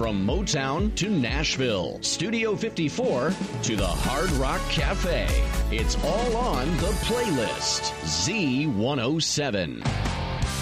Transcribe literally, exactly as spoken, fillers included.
From Motown to Nashville, Studio fifty-four to the Hard Rock Cafe. It's all on the playlist. Z one oh seven.